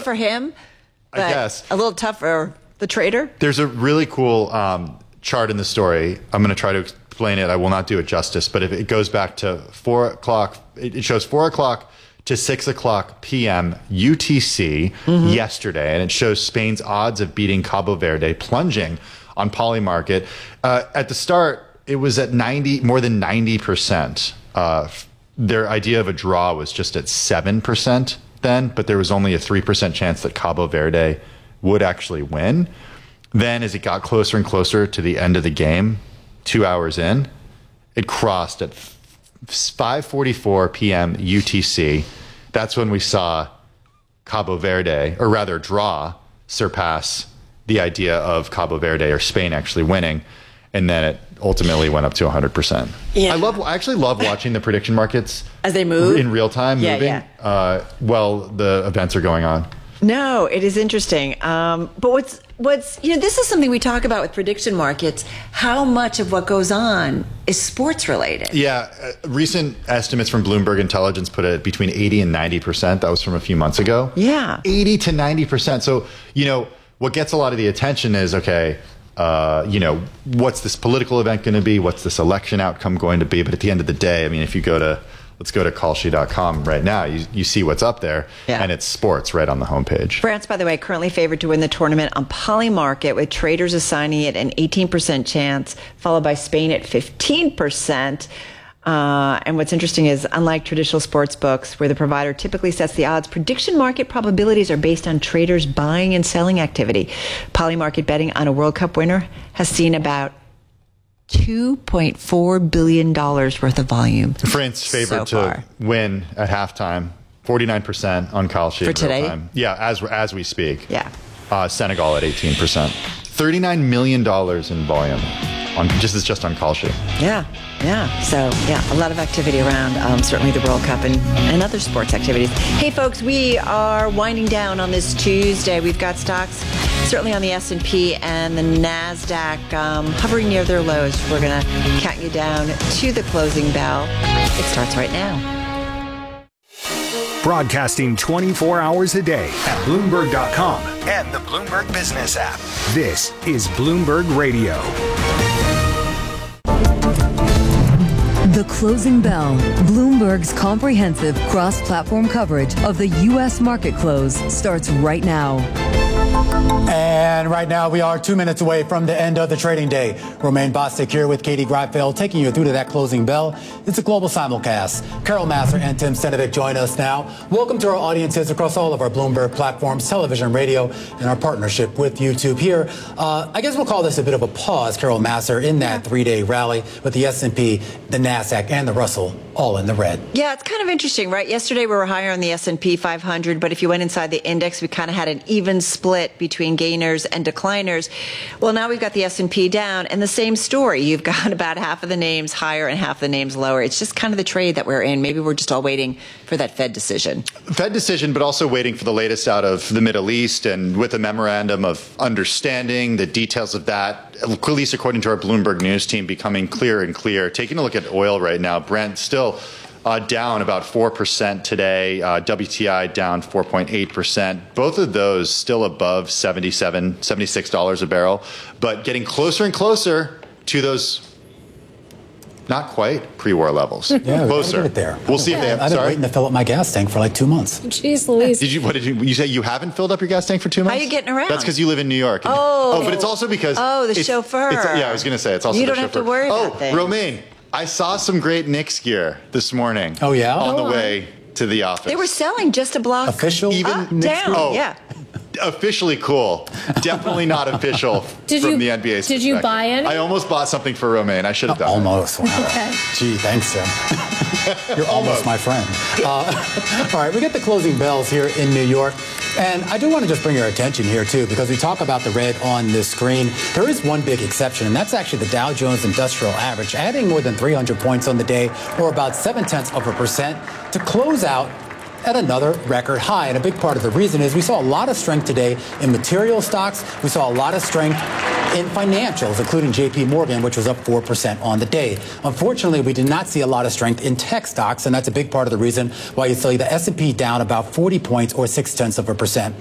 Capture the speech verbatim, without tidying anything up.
good for him. But I guess. A little tough for the trader. There's a really cool um, chart in the story. I'm going to try to explain it. I will not do it justice, but if it goes back to four o'clock, it shows four o'clock to six o'clock p m U T C mm-hmm. yesterday, and it shows Spain's odds of beating Cabo Verde plunging on Polymarket. Uh, at the start, it was at ninety, more than ninety percent. Uh, their idea of a draw was just at seven percent then, but there was only a three percent chance that Cabo Verde would actually win. Then as it got closer and closer to the end of the game, two hours in, it crossed at five forty-four p m U T C. That's when we saw Cabo Verde, or rather draw, surpass the idea of Cabo Verde or Spain actually winning. And then it ultimately went up to one hundred percent. Yeah. I love. I actually love watching the prediction markets as they move in real time, yeah, moving yeah. Uh, while the events are going on. No, it is interesting. Um, but what's what's you know this is something we talk about with prediction markets. How much of what goes on is sports related? Yeah, uh, recent estimates from Bloomberg Intelligence put it between eighty and ninety percent. That was from a few months ago. Yeah, eighty to ninety percent. So you know what gets a lot of the attention is okay. Uh, you know, what's this political event going to be? What's this election outcome going to be? But at the end of the day, I mean, if you go to, let's go to Kalshi dot com right now, you, you see what's up there, yeah. and it's sports right on the homepage. France, by the way, currently favored to win the tournament on Polymarket, with traders assigning it an eighteen percent chance, followed by Spain at fifteen percent. Uh, and what's interesting is, unlike traditional sports books, where the provider typically sets the odds, prediction market probabilities are based on traders' buying and selling activity. Polymarket betting on a World Cup winner has seen about two point four billion dollars worth of volume. France favored so to win at halftime, forty-nine percent on Kalshi. For today? Time. Yeah, as, as we speak. Yeah. Uh, Senegal at eighteen percent. thirty-nine million dollars in volume. On, just as just on Kalshi. Yeah, yeah. So, yeah, a lot of activity around um, certainly the World Cup and, and other sports activities. Hey, folks, we are winding down on this Tuesday. We've got stocks certainly on the S and P and the NASDAQ um, hovering near their lows. We're going to count you down to the closing bell. It starts right now. Broadcasting twenty-four hours a day at Bloomberg dot com and the Bloomberg Business app. This is Bloomberg Radio. The Closing Bell, Bloomberg's comprehensive cross-platform coverage of the U S market close, starts right now. And right now we are two minutes away from the end of the trading day. Romaine Bostick here with Katie Greifeld, taking you through to that closing bell. It's a global simulcast. Carol Massar and Tim Stenovic join us now. Welcome to our audiences across all of our Bloomberg platforms, television, radio, and our partnership with YouTube here. Uh, I guess we'll call this a bit of a pause, Carol Massar, in that three-day rally with the S and P, the NASDAQ, and the Russell all in the red. Yeah, it's kind of interesting, right? Yesterday we were higher on the S and P five hundred, but if you went inside the index, we kind of had an even split between gainers and decliners. Well, now we've got the S and P down, and the same story. You've got about half of the names higher and half the names lower. It's just kind of the trade that we're in. Maybe we're just all waiting for that Fed decision. Fed decision, but also waiting for the latest out of the Middle East, and with a memorandum of understanding, the details of that, at least according to our Bloomberg News team, becoming clearer and clearer. Taking a look at oil right now, Brent still Uh, down about four percent today. Uh, W T I down four point eight percent. Both of those still above seventy-seven, seventy-six dollars a barrel, but getting closer and closer to those not quite pre-war levels. Yeah, closer. Get it there. We'll see if they have. I've been Sorry? waiting to fill up my gas tank for like two months. Jeez Louise. Did you, what did you, you say you haven't filled up your gas tank for two months? How are you getting around? That's because you live in New York. Oh. Oh, but it's also because. Oh, the it's, chauffeur. It's, yeah, I was going to say it's also you the don't chauffeur. have to worry oh, about that. Romaine, I saw some great Knicks gear this morning. Oh, yeah? On Go the on. way to the office. They were selling just a block. Official? Even up, Knicks down. gear? Oh. Yeah. Officially cool. Definitely not official Did from you- the N B A's did you perspective. buy any? I almost bought something for Romaine. I should have done it. Almost. Wow. Okay. Gee, thanks, Tim. You're almost my friend. Uh, all right, we get the closing bells here in New York. And I do want to just bring your attention here, too, because we talk about the red on this screen. There is one big exception, and that's actually the Dow Jones Industrial Average, adding more than three hundred points on the day, or about seven-tenths of a percent, to close out at another record high. And a big part of the reason is we saw a lot of strength today in material stocks. We saw a lot of strength in financials, including J P Morgan, which was up four percent on the day. Unfortunately, we did not see a lot of strength in tech stocks, and that's a big part of the reason why you see the S and P down about forty points or six tenths of a percent.